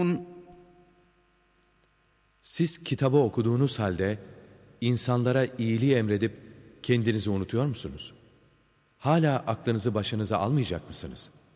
Siz kitabı okuduğunuz halde insanlara iyiliği emredip kendinizi unutuyor musunuz? Hala aklınızı başınıza almayacak mısınız?